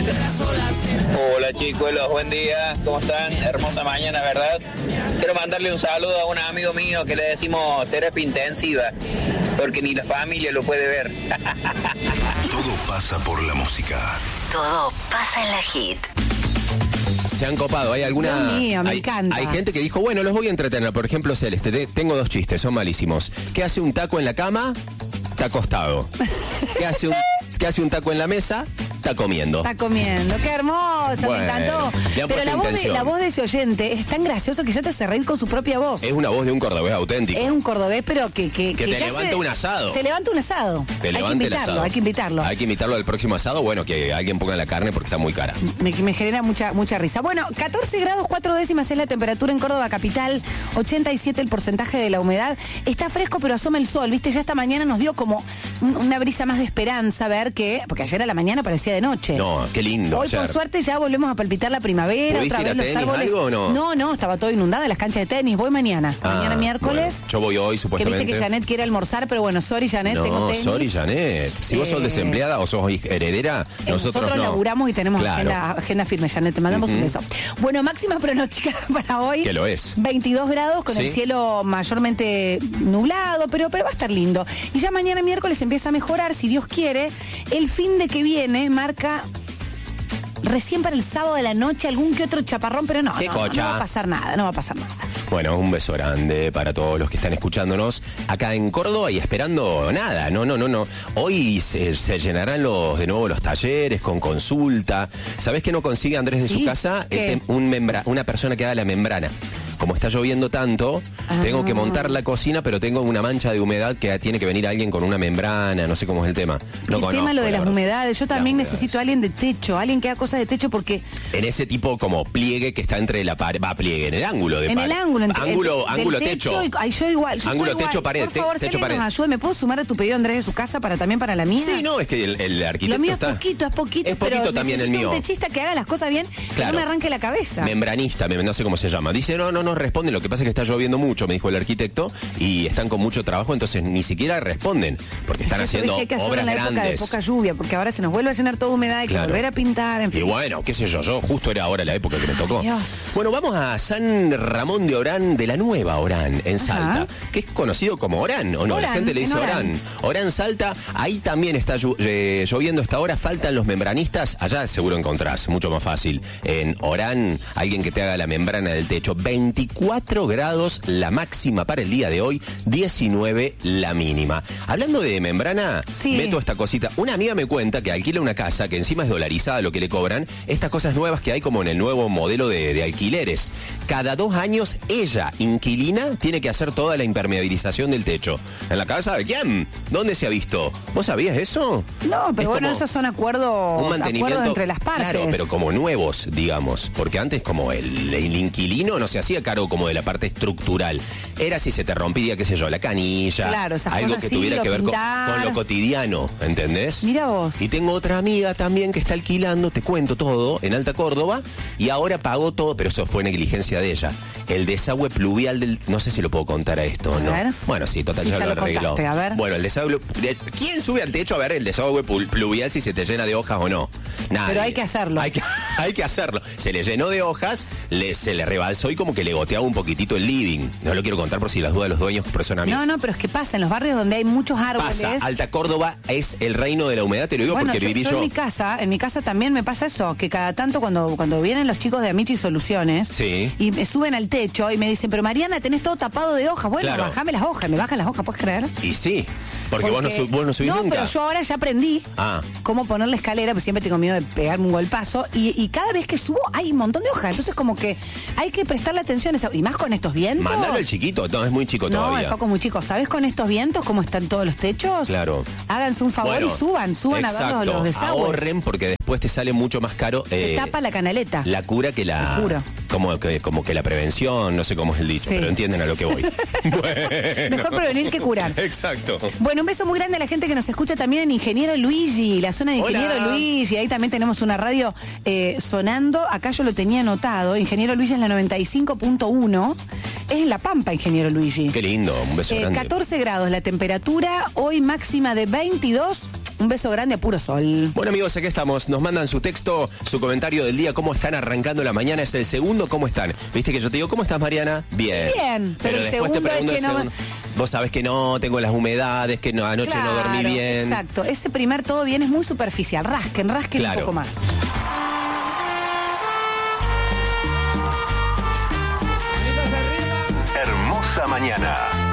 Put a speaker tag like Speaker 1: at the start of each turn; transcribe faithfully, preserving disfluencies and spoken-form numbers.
Speaker 1: Hola chicuelos, buen día, ¿cómo están? Hermosa mañana, ¿verdad? Quiero mandarle un saludo a un amigo mío que le decimos terapia intensiva, porque ni la familia lo puede ver.
Speaker 2: Todo pasa por la música.
Speaker 3: Todo pasa en la hit.
Speaker 4: Se han copado, hay alguna...
Speaker 5: Dios mío, me
Speaker 4: hay,
Speaker 5: encanta.
Speaker 4: Hay gente que dijo, bueno, los voy a entretener. Por ejemplo, Celeste, te, tengo dos chistes, son malísimos. ¿Qué hace un taco en la cama? Está acostado. ¿Qué hace un, ¿qué hace un taco en la mesa? Está comiendo.
Speaker 5: Está comiendo. Qué hermosa,
Speaker 4: Bueno,
Speaker 5: me encantó.
Speaker 4: le han
Speaker 5: Pero
Speaker 4: puesto
Speaker 5: la voz, de,
Speaker 4: intención.
Speaker 5: la voz de ese oyente es tan gracioso que ya te hace reír con su propia voz.
Speaker 4: Es una voz de un cordobés auténtico.
Speaker 5: Es un cordobés, pero que... Que,
Speaker 4: Que te
Speaker 5: ya
Speaker 4: levanta
Speaker 5: se-
Speaker 4: un asado.
Speaker 5: Te levanta un asado.
Speaker 4: Te
Speaker 5: hay que
Speaker 4: levante el
Speaker 5: invitarlo,
Speaker 4: asado.
Speaker 5: hay que invitarlo.
Speaker 4: Hay que invitarlo al próximo asado. Bueno, que alguien ponga la carne porque está muy cara.
Speaker 5: Me, me genera mucha mucha risa. Bueno, catorce grados, cuatro décimas es la temperatura en Córdoba capital, ochenta y siete el porcentaje de la humedad. Está fresco, pero asoma el sol, ¿viste? Ya esta mañana nos dio como un- una brisa más de esperanza, ver que... Porque ayer a la mañana parecía de noche.
Speaker 4: No, qué lindo.
Speaker 5: Hoy,
Speaker 4: ayer.
Speaker 5: por suerte, ya volvemos a palpitar la primavera.
Speaker 4: ¿Pudiste
Speaker 5: Otra
Speaker 4: ir
Speaker 5: vez
Speaker 4: a
Speaker 5: los
Speaker 4: tenis,
Speaker 5: árboles.
Speaker 4: algo o no?
Speaker 5: no, no, estaba todo inundada las canchas de tenis. Voy mañana.
Speaker 4: Ah,
Speaker 5: mañana miércoles.
Speaker 4: bueno, yo voy hoy,
Speaker 5: Que
Speaker 4: supuestamente.
Speaker 5: viste que Janet quiere almorzar, pero bueno, sorry, Janet, tengo
Speaker 4: No,
Speaker 5: tenis.
Speaker 4: sorry, Janet. Si vos sos
Speaker 5: Eh,
Speaker 4: desempleada o sos heredera,
Speaker 5: Eh,
Speaker 4: nosotros,
Speaker 5: Nosotros
Speaker 4: no.
Speaker 5: laburamos y tenemos
Speaker 4: Claro.
Speaker 5: agenda, agenda firme, Janet. Te mandamos
Speaker 4: Ujú.
Speaker 5: un beso. Bueno, máxima pronóstica para hoy.
Speaker 4: Que lo es.
Speaker 5: veintidós grados con
Speaker 4: Sí.
Speaker 5: el cielo mayormente nublado, pero, pero va a estar lindo. Y ya mañana miércoles empieza a mejorar, si Dios quiere. El fin de que viene marca... Recién para el sábado de la noche algún que otro chaparrón, pero no,
Speaker 4: ¿Qué
Speaker 5: no, no,
Speaker 4: cocha?
Speaker 5: no va a pasar nada, no va a pasar nada.
Speaker 4: Bueno, un beso grande para todos los que están escuchándonos acá en Córdoba y esperando nada, no, no, no, no. Hoy se, se llenarán los de nuevo los talleres con consulta. ¿Sabés qué no consigue Andrés de
Speaker 5: Sí,
Speaker 4: su casa?
Speaker 5: ¿qué?
Speaker 4: Este, un membra, una persona que haga la membrana. Como está lloviendo tanto,
Speaker 5: Ah.
Speaker 4: tengo que montar la cocina, pero tengo una mancha de humedad que tiene que venir alguien con una membrana, no sé cómo es el tema. No
Speaker 5: el
Speaker 4: conozco,
Speaker 5: tema lo de
Speaker 4: la
Speaker 5: las
Speaker 4: verdad.
Speaker 5: humedades, yo
Speaker 4: Las
Speaker 5: también
Speaker 4: humedades.
Speaker 5: necesito a alguien de techo, alguien que haga cosas de techo porque
Speaker 4: En ese tipo como pliegue que está entre la pared, va pliegue, en el ángulo de
Speaker 5: en
Speaker 4: pared.
Speaker 5: el ángulo, entre-
Speaker 4: ángulo,
Speaker 5: el- del
Speaker 4: ángulo techo.
Speaker 5: y- ay, yo igual, yo
Speaker 4: Ángulo
Speaker 5: estoy
Speaker 4: techo,
Speaker 5: igual.
Speaker 4: pared,
Speaker 5: Por favor,
Speaker 4: te-
Speaker 5: si
Speaker 4: techo,
Speaker 5: alguien
Speaker 4: pared.
Speaker 5: nos ayude, ¿me puedo sumar a tu pedido, Andrés, de su casa para también para la mía?
Speaker 4: Sí, no, es que el, el arquitecto
Speaker 5: Lo mío
Speaker 4: está...
Speaker 5: es poquito, es poquito,
Speaker 4: Es poquito
Speaker 5: pero
Speaker 4: también el
Speaker 5: necesito
Speaker 4: mío.
Speaker 5: un techista que haga las cosas bien, que
Speaker 4: Claro.
Speaker 5: no me arranque la cabeza.
Speaker 4: Membranista, mem- no sé cómo se llama. Dice, no, no nos responden, lo que pasa es que está lloviendo mucho, me dijo el arquitecto, y están con mucho trabajo, entonces ni siquiera responden, porque están
Speaker 5: Eso,
Speaker 4: haciendo
Speaker 5: viste, hay que hacerlo
Speaker 4: obras
Speaker 5: en la época de
Speaker 4: grandes.
Speaker 5: poca lluvia, porque ahora se nos vuelve a llenar toda humedad, hay que
Speaker 4: Claro.
Speaker 5: volver a pintar, en
Speaker 4: Y
Speaker 5: fin.
Speaker 4: bueno, qué sé yo, yo justo era ahora la época que me tocó.
Speaker 5: Dios.
Speaker 4: Bueno, vamos a San Ramón de Orán, de la nueva Orán, en
Speaker 5: Ajá.
Speaker 4: Salta, que es conocido como Orán, ¿o no? la
Speaker 5: Orán,
Speaker 4: gente le dice
Speaker 5: en
Speaker 4: Orán.
Speaker 5: Orán.
Speaker 4: Orán Salta, ahí también está llu- eh, lloviendo esta hora, faltan los membranistas, allá seguro encontrás, mucho más fácil. En Orán, alguien que te haga la membrana del techo, veinticuatro grados la máxima para el día de hoy, diecinueve la mínima. Hablando de membrana,
Speaker 5: Sí.
Speaker 4: meto esta cosita. Una amiga me cuenta que alquila una casa que encima es dolarizada lo que le cobran, estas cosas nuevas que hay como en el nuevo modelo de, de alquileres. Cada dos años ella, inquilina, tiene que hacer toda la impermeabilización del techo. ¿En la casa de quién? ¿Dónde se ha visto? ¿Vos sabías eso?
Speaker 5: No,
Speaker 4: Es
Speaker 5: pero bueno,
Speaker 4: como
Speaker 5: esos son acuerdos,
Speaker 4: un mantenimiento
Speaker 5: acuerdos entre las partes.
Speaker 4: Claro, pero como nuevos, digamos, porque antes como el, el inquilino no se hacía cargo como de la parte estructural. Era si se te rompía, qué sé yo, la canilla,
Speaker 5: Claro, esas
Speaker 4: algo
Speaker 5: cosas
Speaker 4: que
Speaker 5: sí,
Speaker 4: tuviera
Speaker 5: lo
Speaker 4: que ver con,
Speaker 5: pintar.
Speaker 4: con lo cotidiano, ¿entendés?
Speaker 5: Mira vos.
Speaker 4: Y tengo otra amiga también que está alquilando, te cuento todo, en Alta Córdoba, y ahora pagó todo, pero eso fue negligencia de ella. El desagüe pluvial del... No sé si lo puedo contar a esto,
Speaker 5: A
Speaker 4: ¿no?
Speaker 5: ver.
Speaker 4: Bueno, sí, total,
Speaker 5: Sí,
Speaker 4: ya,
Speaker 5: ya
Speaker 4: lo
Speaker 5: lo
Speaker 4: arregló.
Speaker 5: contaste, a ver.
Speaker 4: Bueno, el desagüe... ¿Quién sube al techo a ver el desagüe pul- pluvial si se te llena de hojas o no? Nadie.
Speaker 5: Pero hay que hacerlo.
Speaker 4: Hay que, hay que hacerlo. Se le llenó de hojas, le, se le rebalsó y como que le goteaba un poquitito el living. No lo quiero contar por si las dudas de los dueños, por son amigos.
Speaker 5: No, no, pero es que pasa en los barrios donde hay muchos árboles.
Speaker 4: Pasa, Alta Córdoba es el reino de la humedad, te lo digo
Speaker 5: Bueno,
Speaker 4: porque
Speaker 5: yo,
Speaker 4: viví
Speaker 5: yo
Speaker 4: yo.
Speaker 5: en mi casa, en mi casa también me pasa eso, que cada tanto cuando, cuando vienen los chicos de Amichi Soluciones
Speaker 4: Sí.
Speaker 5: y me suben al techo y me dicen, pero Mariana, tenés todo tapado de hojas. Bueno,
Speaker 4: Claro.
Speaker 5: bajame las hojas, me bajan las hojas, ¿puedes creer?
Speaker 4: Y sí, porque, vos, no, su- vos no subís
Speaker 5: no,
Speaker 4: nunca.
Speaker 5: pero yo ahora ya aprendí
Speaker 4: Ah.
Speaker 5: cómo poner la escalera, porque siempre tengo miedo de pegarme un golpazo. Y, y cada vez que subo hay un montón de hojas. Entonces, como que hay que prestarle atención a eso. Y más con estos vientos.
Speaker 4: Mandalo al chiquito, no, es muy chico
Speaker 5: No,
Speaker 4: todavía.
Speaker 5: el foco es muy chico. ¿Sabes con estos vientos cómo están todos los techos?
Speaker 4: Claro.
Speaker 5: Háganse un favor
Speaker 4: Bueno,
Speaker 5: y suban, suban a ver los,
Speaker 4: exacto.
Speaker 5: los desagües.
Speaker 4: Ahorren porque después te sale mucho más caro.
Speaker 5: Se
Speaker 4: eh,
Speaker 5: tapa la canaleta.
Speaker 4: La cura que la.
Speaker 5: Te juro.
Speaker 4: Como que, como que la prevención, no sé cómo es el dicho,
Speaker 5: Sí.
Speaker 4: pero entienden a lo que voy. Bueno.
Speaker 5: Mejor prevenir que curar.
Speaker 4: Exacto.
Speaker 5: Bueno, un beso muy grande a la gente que nos escucha también en Ingeniero Luigi, la zona de Ingeniero
Speaker 4: Hola.
Speaker 5: Luigi. Ahí también tenemos una radio eh, sonando. Acá yo lo tenía anotado. Ingeniero Luigi es la noventa y cinco punto uno. Es en La Pampa, Ingeniero Luigi.
Speaker 4: Qué lindo, un beso
Speaker 5: Eh,
Speaker 4: grande.
Speaker 5: catorce grados la temperatura. Hoy máxima de veintidós. Un beso grande, puro sol.
Speaker 4: Bueno, amigos, aquí estamos. Nos mandan su texto, su comentario del día, cómo están arrancando la mañana. Es el segundo, ¿cómo están? Viste que yo te digo, ¿cómo estás, Mariana? Bien.
Speaker 5: Bien, pero,
Speaker 4: pero
Speaker 5: el
Speaker 4: después te
Speaker 5: segundo
Speaker 4: pregunto
Speaker 5: es
Speaker 4: el
Speaker 5: que no...
Speaker 4: segundo. Vos sabés que no, tengo las humedades, que no, anoche
Speaker 5: Claro,
Speaker 4: no dormí bien.
Speaker 5: Exacto, ese primer todo bien es muy superficial. Rasquen, rasquen
Speaker 4: Claro.
Speaker 5: un poco más.
Speaker 2: Hermosa mañana.